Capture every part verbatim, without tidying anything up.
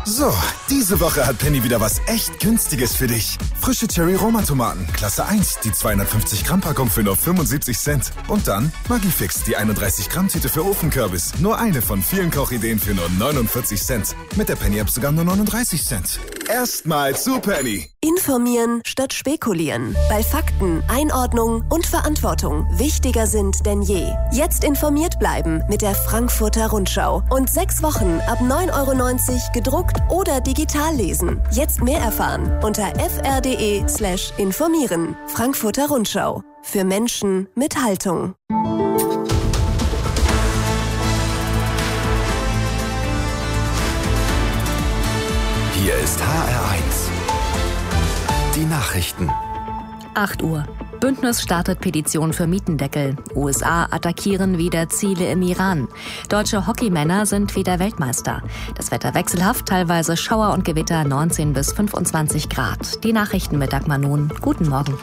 So, diese Woche hat Penny wieder was echt Günstiges für dich. Frische Cherry-Roma-Tomaten, Klasse eins, die zweihundertfünfzig Gramm Packung für nur fünfundsiebzig Cent. Und dann Magifix, die einunddreißig Gramm Tüte für Ofenkürbis. Nur eine von vielen Kochideen für nur neunundvierzig Cent. Mit der Penny-App sogar nur neununddreißig Cent. Erstmal zu Penny. Informieren statt spekulieren. Bei Fakten, Einordnung und Verantwortung wichtiger sind denn je. Jetzt informiert bleiben mit der Frankfurter Rundschau. Und sechs Wochen ab neun Euro neunzig gedruckt oder digital lesen. Jetzt mehr erfahren unter fr.de slash informieren. Frankfurter Rundschau. Für Menschen mit Haltung. Hier ist H R eins. Die Nachrichten. acht Uhr. Bündnis startet Petition für Mietendeckel. U S A attackieren wieder Ziele im Iran. Deutsche Hockeymänner sind wieder Weltmeister. Das Wetter wechselhaft, teilweise Schauer und Gewitter, neunzehn bis fünfundzwanzig Grad. Die Nachrichten mit Dagmar Nun. Guten Morgen.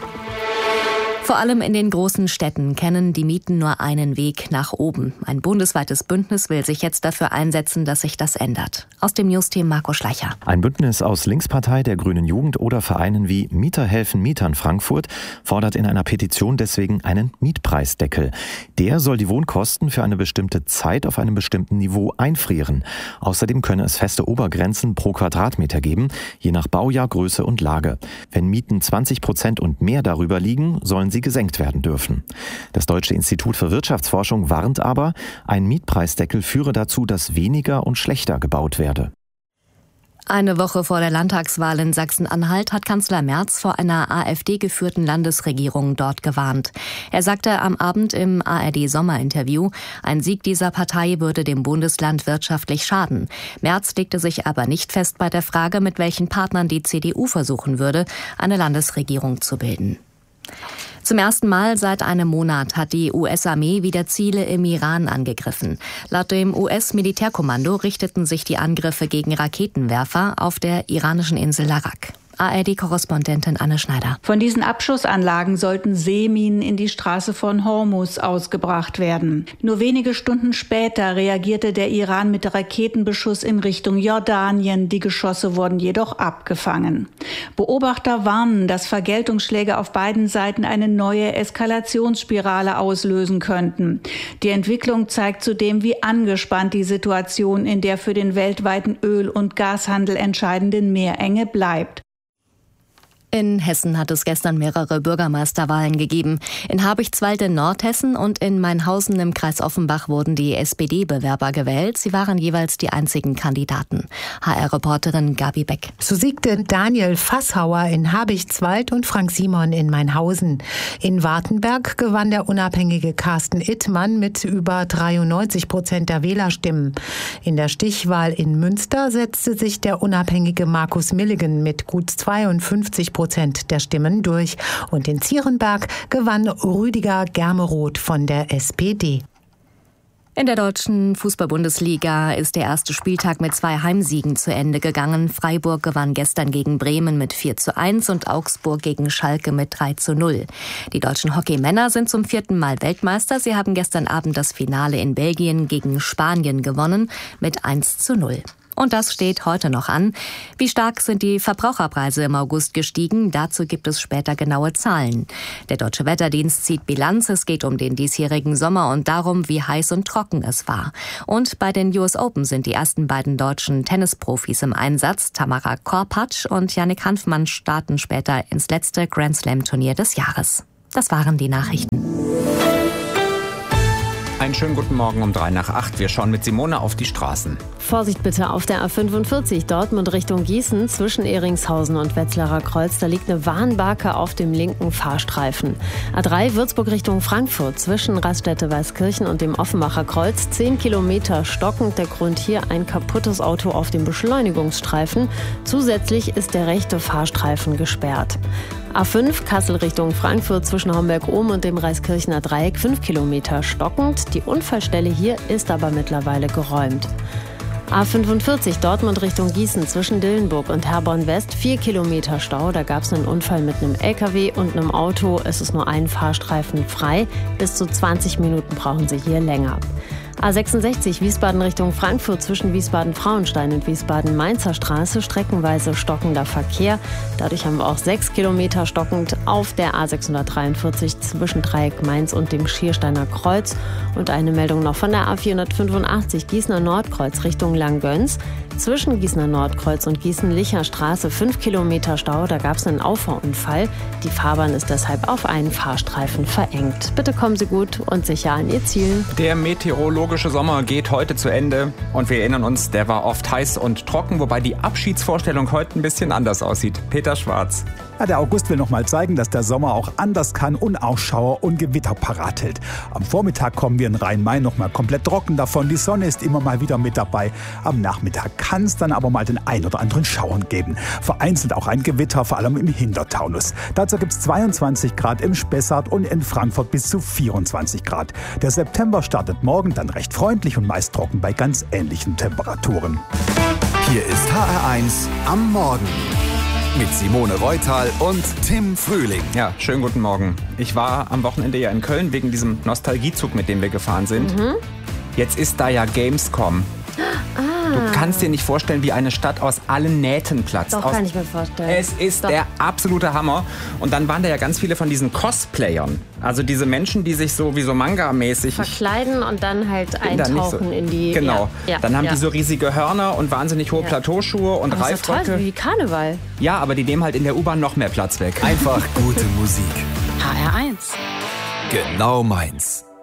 Vor allem in den großen Städten kennen die Mieten nur einen Weg nach oben. Ein bundesweites Bündnis will sich jetzt dafür einsetzen, dass sich das ändert. Aus dem Newsteam Marco Schleicher. Ein Bündnis aus Linkspartei, der Grünen Jugend oder Vereinen wie Mieter helfen Mietern Frankfurt fordert in einer Petition deswegen einen Mietpreisdeckel. Der soll die Wohnkosten für eine bestimmte Zeit auf einem bestimmten Niveau einfrieren. Außerdem könne es feste Obergrenzen pro Quadratmeter geben, je nach Baujahr, Größe und Lage. Wenn Mieten zwanzig Prozent und mehr darüber liegen, sollen sie gesenkt werden dürfen. Das Deutsche Institut für Wirtschaftsforschung warnt aber, ein Mietpreisdeckel führe dazu, dass weniger und schlechter gebaut werde. Eine Woche vor der Landtagswahl in Sachsen-Anhalt hat Kanzler Merz vor einer AfD-geführten Landesregierung dort gewarnt. Er sagte am Abend im A R D-Sommerinterview, ein Sieg dieser Partei würde dem Bundesland wirtschaftlich schaden. Merz legte sich aber nicht fest bei der Frage, mit welchen Partnern die C D U versuchen würde, eine Landesregierung zu bilden. Zum ersten Mal seit einem Monat hat die U S-Armee wieder Ziele im Iran angegriffen. Laut dem U S-Militärkommando richteten sich die Angriffe gegen Raketenwerfer auf der iranischen Insel Larak. A R D-Korrespondentin Anne Schneider. Von diesen Abschussanlagen sollten Seeminen in die Straße von Hormuz ausgebracht werden. Nur wenige Stunden später reagierte der Iran mit Raketenbeschuss in Richtung Jordanien. Die Geschosse wurden jedoch abgefangen. Beobachter warnen, dass Vergeltungsschläge auf beiden Seiten eine neue Eskalationsspirale auslösen könnten. Die Entwicklung zeigt zudem, wie angespannt die Situation in der für den weltweiten Öl- und Gashandel entscheidenden Meerenge bleibt. In Hessen hat es gestern mehrere Bürgermeisterwahlen gegeben. In Habichtswald in Nordhessen und in Mainhausen im Kreis Offenbach wurden die S P D-Bewerber gewählt. Sie waren jeweils die einzigen Kandidaten. H R-Reporterin Gabi Beck. So siegte Daniel Fasshauer in Habichtswald und Frank Simon in Mainhausen. In Wartenberg gewann der unabhängige Carsten Ittmann mit über dreiundneunzig Prozent der Wählerstimmen. In der Stichwahl in Münster setzte sich der unabhängige Markus Milligan mit gut zweiundfünfzig Prozent der Stimmen durch. Und in Zierenberg gewann Rüdiger Germeroth von der S P D. In der deutschen Fußball-Bundesliga ist der erste Spieltag mit zwei Heimsiegen zu Ende gegangen. Freiburg gewann gestern gegen Bremen mit vier zu eins und Augsburg gegen Schalke mit drei zu null. Die deutschen Hockeymänner sind zum vierten Mal Weltmeister. Sie haben gestern Abend das Finale in Belgien gegen Spanien gewonnen mit eins zu null. Und das steht heute noch an. Wie stark sind die Verbraucherpreise im August gestiegen? Dazu gibt es später genaue Zahlen. Der Deutsche Wetterdienst zieht Bilanz. Es geht um den diesjährigen Sommer und darum, wie heiß und trocken es war. Und bei den U S Open sind die ersten beiden deutschen Tennisprofis im Einsatz. Tamara Korpatsch und Yannick Hanfmann starten später ins letzte Grand-Slam-Turnier des Jahres. Das waren die Nachrichten. Einen schönen guten Morgen um drei nach acht. Wir schauen mit Simone auf die Straßen. Vorsicht bitte auf der A fünfundvierzig Dortmund Richtung Gießen zwischen Ehringshausen und Wetzlarer Kreuz. Da liegt eine Warnbarke auf dem linken Fahrstreifen. A drei Würzburg Richtung Frankfurt zwischen Raststätte Weißkirchen und dem Offenbacher Kreuz. Zehn Kilometer stockend. Der Grund hier ein kaputtes Auto auf dem Beschleunigungsstreifen. Zusätzlich ist der rechte Fahrstreifen gesperrt. A fünf Kassel Richtung Frankfurt zwischen Homberg-Ohm und dem Reiskirchener Dreieck fünf Kilometer stockend. Die Unfallstelle hier ist aber mittlerweile geräumt. A fünfundvierzig Dortmund Richtung Gießen zwischen Dillenburg und Herborn West vier Kilometer Stau. Da gab es einen Unfall mit einem L K W und einem Auto. Es ist nur ein Fahrstreifen frei. Bis zu zwanzig Minuten brauchen Sie hier länger. A sechsundsechzig Wiesbaden Richtung Frankfurt zwischen Wiesbaden-Frauenstein und Wiesbaden-Mainzer Straße streckenweise stockender Verkehr. Dadurch haben wir auch sechs Kilometer stockend auf der A sechshundertdreiundvierzig zwischen Dreieck Mainz und dem Schiersteiner Kreuz. Und eine Meldung noch von der A vierhundertfünfundachtzig Gießener Nordkreuz Richtung Langgöns. Zwischen Gießener Nordkreuz und Gießen-Licher Straße fünf Kilometer Stau. Da gab es einen Auffahrunfall. Die Fahrbahn ist deshalb auf einen Fahrstreifen verengt. Bitte kommen Sie gut und sicher an Ihr Ziel. Der meteorologische Sommer geht heute zu Ende und wir erinnern uns, der war oft heiß und trocken, wobei die Abschiedsvorstellung heute ein bisschen anders aussieht. Peter Schwarz. Ja, der August will noch mal zeigen, dass der Sommer auch anders kann und auch Schauer und Gewitter parat hält. Am Vormittag kommen wir in Rhein-Main noch mal komplett trocken davon. Die Sonne ist immer mal wieder mit dabei. Am Nachmittag kann es dann aber mal den ein oder anderen Schauern geben. Vereinzelt auch ein Gewitter, vor allem im Hintertaunus. Dazu gibt es zweiundzwanzig Grad im Spessart und in Frankfurt bis zu vierundzwanzig Grad. Der September startet morgen dann recht freundlich und meist trocken bei ganz ähnlichen Temperaturen. Hier ist H R eins am Morgen. Mit Simone Reutal und Tim Frühling. Ja, schönen guten Morgen. Ich war am Wochenende ja in Köln wegen diesem Nostalgiezug, mit dem wir gefahren sind. Mhm. Jetzt ist da ja Gamescom. Ah. Du kannst dir nicht vorstellen, wie eine Stadt aus allen Nähten platzt. Doch, aus kann ich mir vorstellen. Es ist Doch. der absolute Hammer. Und dann waren da ja ganz viele von diesen Cosplayern. Also diese Menschen, die sich so wie so Manga-mäßig verkleiden und dann halt eintauchen so, in die... Genau. Ja, ja, dann haben ja. die so riesige Hörner und wahnsinnig hohe ja. Plateauschuhe und aber Reifröcke. Ist toll, wie Karneval. Ja, aber die nehmen halt in der U-Bahn noch mehr Platz weg. Einfach gute Musik. H R eins. Genau meins.